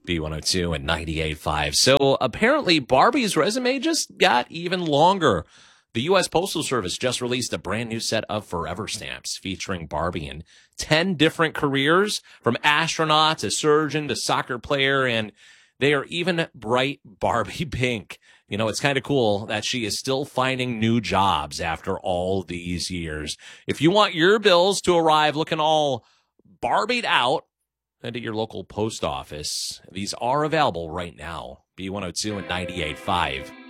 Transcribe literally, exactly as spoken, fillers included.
B one oh two and ninety-eight point five. So apparently Barbie's resume just got even longer. The U S Postal Service just released a brand new set of Forever stamps featuring Barbie in ten different careers, from astronaut to surgeon to soccer player, and they are even bright Barbie pink. You know, it's kind of cool that she is still finding new jobs after all these years. If you want your bills to arrive looking all Barbied out, head to your local post office. These are available right now. B one oh two and ninety-eight point five.